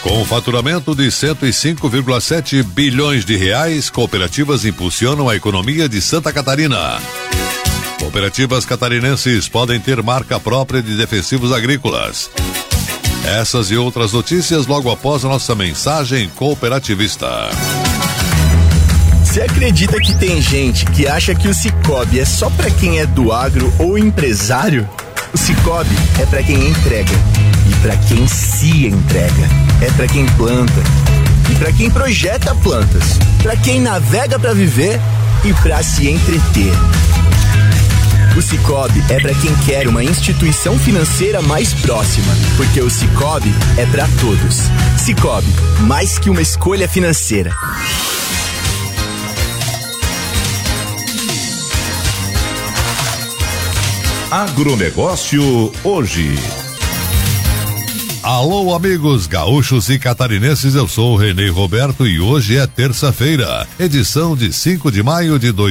Com um faturamento de 105,7 bilhões de reais, cooperativas impulsionam a economia de Santa Catarina. Cooperativas catarinenses podem ter marca própria de defensivos agrícolas. Essas e outras notícias logo após a nossa mensagem cooperativista. Você acredita que tem gente que acha que o Sicoob é só pra quem é do agro ou empresário? O Sicoob é pra quem entrega e pra quem se entrega. É pra quem planta e pra quem projeta plantas, pra quem navega pra viver e pra se entreter. O Sicoob é pra quem quer uma instituição financeira mais próxima, porque o Sicoob é pra todos. Sicoob, mais que uma escolha financeira. Agronegócio hoje. Alô, amigos gaúchos e catarinenses, eu sou o Renê Roberto e hoje é terça-feira, edição de 5 de maio de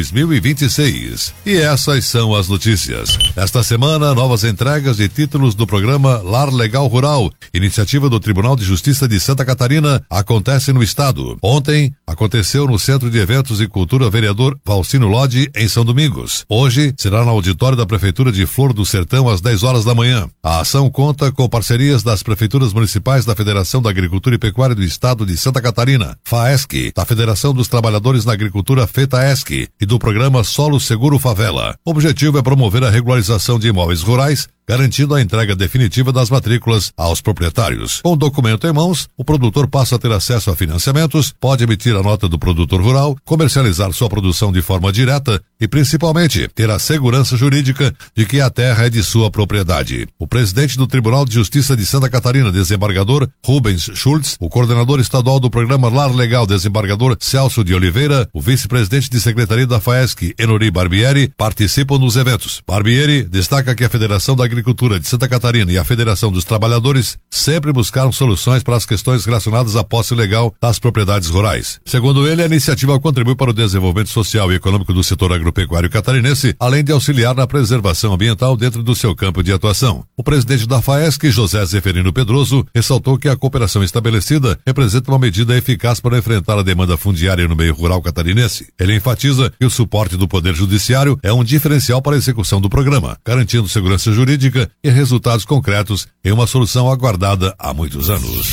2026. E essas são as notícias. Esta semana, novas entregas de títulos do programa Lar Legal Rural, iniciativa do Tribunal de Justiça de Santa Catarina, acontece no estado. Ontem, aconteceu no Centro de Eventos e Cultura Vereador Valcino Lodi, em São Domingos. Hoje, será no auditório da Prefeitura de Flor do Sertão, às 10 horas da manhã. A ação conta com parcerias das Prefeituras Municipais da Federação da Agricultura e Pecuária do Estado de Santa Catarina, FAESC, da Federação dos Trabalhadores na Agricultura FETAESC e do programa Solo Seguro Favela. O objetivo é promover a regularização de imóveis rurais, garantindo a entrega definitiva das matrículas aos proprietários. Com o documento em mãos, o produtor passa a ter acesso a financiamentos, pode emitir a nota do produtor rural, comercializar sua produção de forma direta e, principalmente, ter a segurança jurídica de que a terra é de sua propriedade. O presidente do Tribunal de Justiça de Santa Catarina, desembargador Rubens Schultz, o coordenador estadual do programa Lar Legal, desembargador Celso de Oliveira, o vice-presidente de secretaria da FAESC, Enori Barbieri, participam dos eventos. Barbieri destaca que a Federação da Agricultura de Santa Catarina e a Federação dos Trabalhadores sempre buscaram soluções para as questões relacionadas à posse legal das propriedades rurais. Segundo ele, a iniciativa contribui para o desenvolvimento social e econômico do setor agropecuário catarinense, além de auxiliar na preservação ambiental dentro do seu campo de atuação. O presidente da FAESC, José Zeferino Pedroso, ressaltou que a cooperação estabelecida representa uma medida eficaz para enfrentar a demanda fundiária no meio rural catarinense. Ele enfatiza que o suporte do Poder Judiciário é um diferencial para a execução do programa, garantindo segurança jurídica e resultados concretos em uma solução aguardada há muitos anos.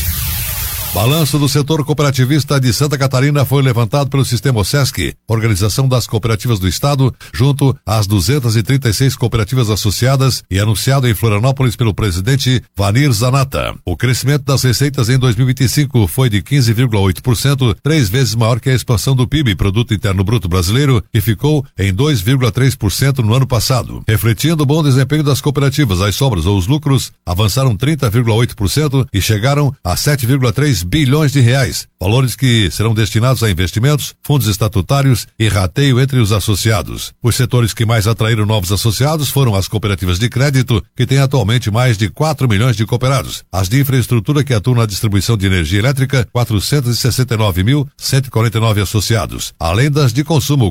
Balanço do setor cooperativista de Santa Catarina foi levantado pelo Sistema OSESC, Organização das Cooperativas do Estado, junto às 236 cooperativas associadas e anunciado em Florianópolis pelo presidente Vanir Zanata. O crescimento das receitas em 2025 foi de 15,8%, 3 vezes maior que a expansão do PIB, Produto Interno Bruto Brasileiro, que ficou em 2,3% no ano passado. Refletindo o bom desempenho das cooperativas, as sobras ou os lucros avançaram 30,8% e chegaram a 7,3 bilhões de reais, valores que serão destinados a investimentos, fundos estatutários e rateio entre os associados. Os setores que mais atraíram novos associados foram as cooperativas de crédito, que têm atualmente mais de 4 milhões de cooperados, as de infraestrutura, que atuam na distribuição de energia elétrica, 469.149 associados, além das de consumo,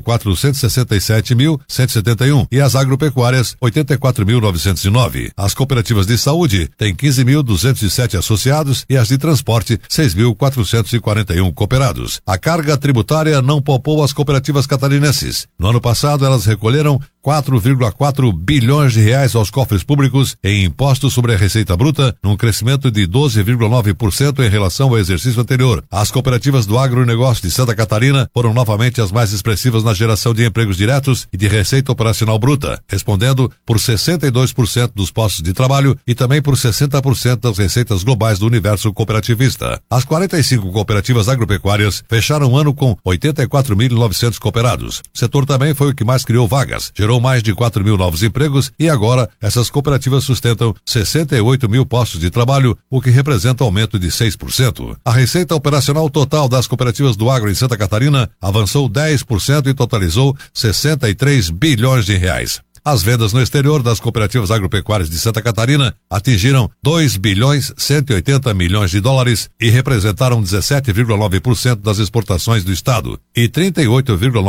467.171, e as agropecuárias, 84.909. As cooperativas de saúde têm 15.207 associados e as de transporte, 6.441 cooperados. A carga tributária não poupou as cooperativas catarinenses. No ano passado, elas recolheram 4,4 bilhões de reais aos cofres públicos em impostos sobre a receita bruta, num crescimento de 12,9% em relação ao exercício anterior. As cooperativas do agronegócio de Santa Catarina foram novamente as mais expressivas na geração de empregos diretos e de receita operacional bruta, respondendo por 62% dos postos de trabalho e também por 60% das receitas globais do universo cooperativista. As 45 cooperativas agropecuárias fecharam o ano com 84.900 cooperados. O setor também foi o que mais criou vagas, gerou mais de 4 mil novos empregos e agora essas cooperativas sustentam 68 mil postos de trabalho, o que representa aumento de 6%. A receita operacional total das cooperativas do agro em Santa Catarina avançou 10% e totalizou 63 bilhões de reais. As vendas no exterior das cooperativas agropecuárias de Santa Catarina atingiram 2 bilhões 180 milhões de dólares e representaram 17,9% das exportações do estado e 38,9%